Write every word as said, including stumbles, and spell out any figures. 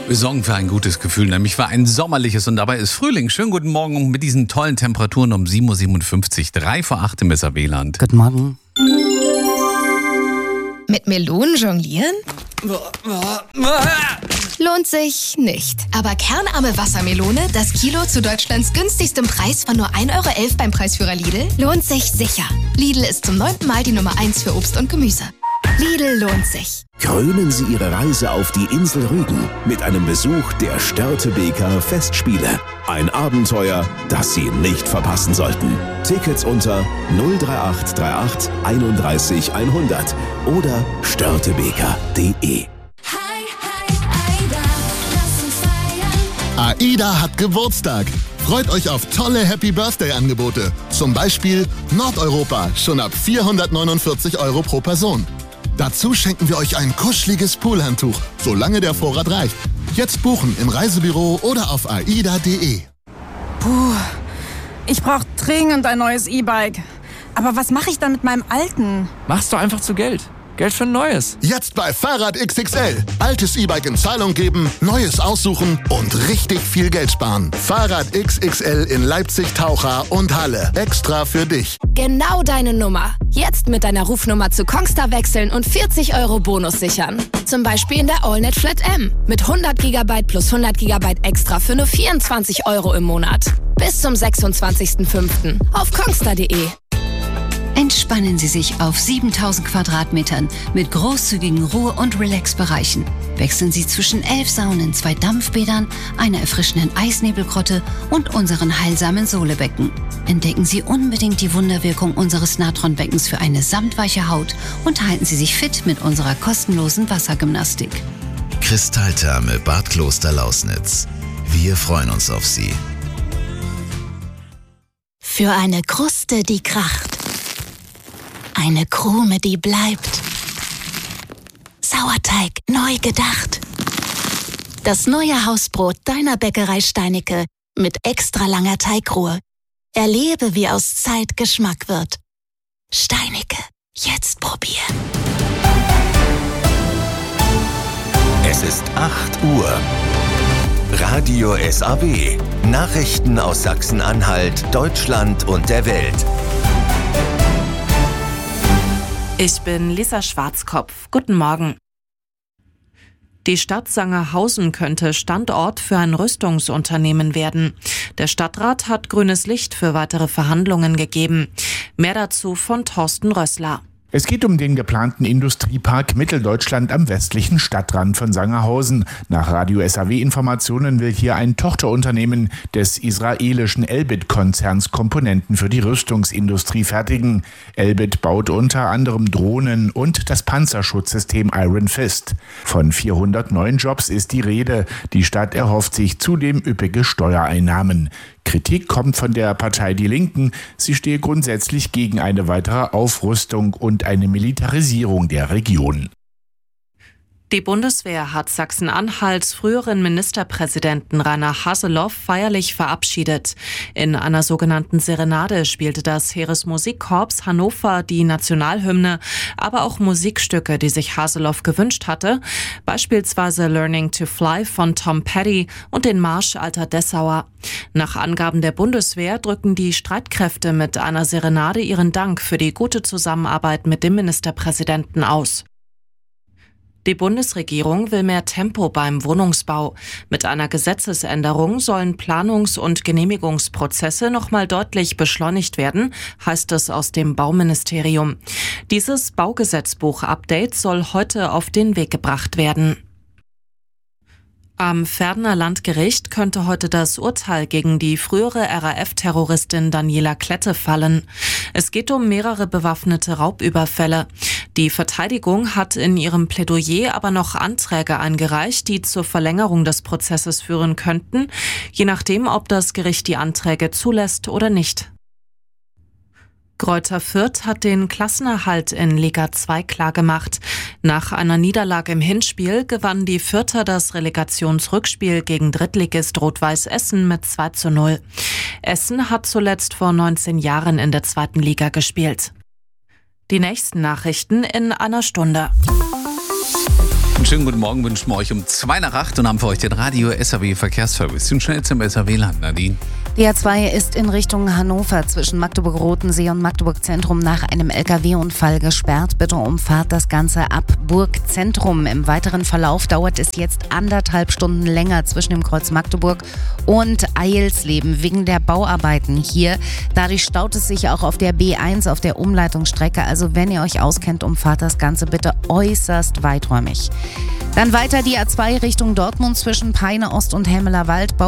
Wir sorgen für ein gutes Gefühl, nämlich für ein sommerliches, und dabei ist Frühling. Schönen guten Morgen mit diesen tollen Temperaturen um sieben Uhr siebenundfünfzig, drei vor acht im S R W-Land. Guten Morgen. Mit Melonen jonglieren? Lohnt sich nicht. Aber kernarme Wassermelone, das Kilo zu Deutschlands günstigstem Preis von nur ein Euro elf beim Preisführer Lidl, lohnt sich sicher. Lidl ist zum neunten Mal die Nummer eins für Obst und Gemüse. Lidl lohnt sich. Krönen Sie Ihre Reise auf die Insel Rügen mit einem Besuch der Störtebeker Festspiele. Ein Abenteuer, das Sie nicht verpassen sollten. Tickets unter null drei acht drei acht einunddreißig hundert oder störtebeker punkt de. AIDA hat Geburtstag. Freut euch auf tolle Happy-Birthday-Angebote. Zum Beispiel Nordeuropa, schon ab vierhundertneunundvierzig Euro pro Person. Dazu schenken wir euch ein kuscheliges Poolhandtuch, solange der Vorrat reicht. Jetzt buchen im Reisebüro oder auf aida punkt de. Puh, ich brauche dringend ein neues E-Bike. Aber was mache ich dann mit meinem alten? Machst du einfach zu Geld. Geld für ein neues. Jetzt bei Fahrrad X X L. Altes E-Bike in Zahlung geben, neues aussuchen und richtig viel Geld sparen. Fahrrad X X L in Leipzig, Taucha und Halle. Extra für dich. Genau deine Nummer. Jetzt mit deiner Rufnummer zu Kongstar wechseln und vierzig Euro Bonus sichern. Zum Beispiel in der AllNet Flat M. Mit hundert Gigabyte plus hundert Gigabyte extra für nur vierundzwanzig Euro im Monat. Bis zum sechsundzwanzigsten fünften auf kongstar punkt de. Entspannen Sie sich auf siebentausend Quadratmetern mit großzügigen Ruhe- und Relax-Bereichen. Wechseln Sie zwischen elf Saunen, zwei Dampfbädern, einer erfrischenden Eisnebelgrotte und unseren heilsamen Sohlebecken. Entdecken Sie unbedingt die Wunderwirkung unseres Natronbeckens für eine samtweiche Haut und halten Sie sich fit mit unserer kostenlosen Wassergymnastik. Kristalltherme Bad Kloster Lausnitz. Wir freuen uns auf Sie. Für eine Kruste, die kracht. Eine Krume, die bleibt. Sauerteig neu gedacht. Das neue Hausbrot deiner Bäckerei Steinicke mit extra langer Teigruhe. Erlebe, wie aus Zeit Geschmack wird. Steinicke, jetzt probieren. Es ist acht Uhr. Radio S A W. Nachrichten aus Sachsen-Anhalt, Deutschland und der Welt. Ich bin Lisa Schwarzkopf. Guten Morgen. Die Stadt Sangerhausen könnte Standort für ein Rüstungsunternehmen werden. Der Stadtrat hat grünes Licht für weitere Verhandlungen gegeben. Mehr dazu von Thorsten Rössler. Es geht um den geplanten Industriepark Mitteldeutschland am westlichen Stadtrand von Sangerhausen. Nach Radio S A W-Informationen will hier ein Tochterunternehmen des israelischen Elbit-Konzerns Komponenten für die Rüstungsindustrie fertigen. Elbit baut unter anderem Drohnen und das Panzerschutzsystem Iron Fist. Von vierhundert neuen Jobs ist die Rede. Die Stadt erhofft sich zudem üppige Steuereinnahmen. Kritik kommt von der Partei Die Linken. Sie stehe grundsätzlich gegen eine weitere Aufrüstung und eine Militarisierung der Region. Die Bundeswehr hat Sachsen-Anhalts früheren Ministerpräsidenten Rainer Haseloff feierlich verabschiedet. In einer sogenannten Serenade spielte das Heeresmusikkorps Hannover die Nationalhymne, aber auch Musikstücke, die sich Haseloff gewünscht hatte, beispielsweise Learning to Fly von Tom Petty und den Marsch Alter Dessauer. Nach Angaben der Bundeswehr drücken die Streitkräfte mit einer Serenade ihren Dank für die gute Zusammenarbeit mit dem Ministerpräsidenten aus. Die Bundesregierung will mehr Tempo beim Wohnungsbau. Mit einer Gesetzesänderung sollen Planungs- und Genehmigungsprozesse nochmal deutlich beschleunigt werden, heißt es aus dem Bauministerium. Dieses Baugesetzbuch-Update soll heute auf den Weg gebracht werden. Am Verdener Landgericht könnte heute das Urteil gegen die frühere R A F-Terroristin Daniela Klette fallen. Es geht um mehrere bewaffnete Raubüberfälle. Die Verteidigung hat in ihrem Plädoyer aber noch Anträge eingereicht, die zur Verlängerung des Prozesses führen könnten, je nachdem, ob das Gericht die Anträge zulässt oder nicht. Greuther Fürth hat den Klassenerhalt in Liga zwei klargemacht. Nach einer Niederlage im Hinspiel gewannen die Fürther das Relegationsrückspiel gegen Drittligist Rot-Weiß Essen mit zwei zu null. Essen hat zuletzt vor neunzehn Jahren in der zweiten Liga gespielt. Die nächsten Nachrichten in einer Stunde. Einen schönen guten Morgen wünschen wir euch um zwei nach acht und haben für euch den Radio S A W Verkehrsservice. Den schnellsten im S A W-Land, Nadine. Die A zwei ist in Richtung Hannover zwischen Magdeburg-Rotensee und Magdeburg-Zentrum nach einem L K W-Unfall gesperrt. Bitte umfahrt das Ganze ab Burgzentrum. Im weiteren Verlauf dauert es jetzt anderthalb Stunden länger zwischen dem Kreuz Magdeburg und Eilsleben wegen der Bauarbeiten hier. Dadurch staut es sich auch auf der B eins, auf der Umleitungsstrecke. Also wenn ihr euch auskennt, umfahrt das Ganze bitte äußerst weiträumig. Dann weiter die A zwei Richtung Dortmund zwischen Peine Ost und Hemmeler Wald.